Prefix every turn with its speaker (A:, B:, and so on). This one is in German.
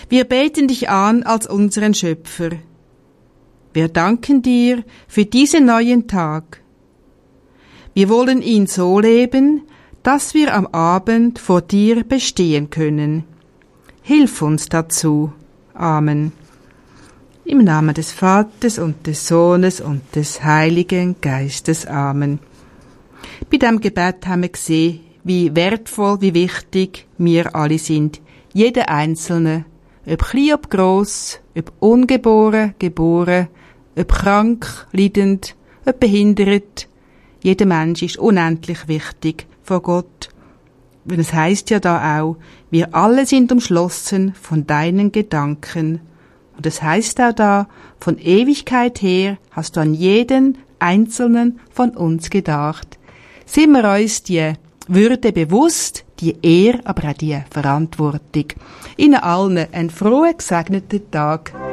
A: Wir beten dich an als unseren Schöpfer. Wir danken dir für diesen neuen Tag. Wir wollen ihn so leben, dass wir am Abend vor dir bestehen können. Hilf uns dazu. Amen. Im Namen des Vaters und des Sohnes und des Heiligen Geistes. Amen. Bei diesem Gebet haben wir gesehen, wie wertvoll, wie wichtig wir alle sind. Jeder Einzelne, ob klein, ob gross, ob ungeboren, geboren, ob krank, leidend, ob behindert. Jeder Mensch ist unendlich wichtig vor Gott. Weil es heisst ja da auch, wir alle sind umschlossen von deinen Gedanken. Und es heisst auch da, von Ewigkeit her hast du an jeden Einzelnen von uns gedacht. Sind wir uns die Würde bewusst, die Ehre, aber auch die Verantwortung. Ihnen allen einen frohen, gesegneten Tag.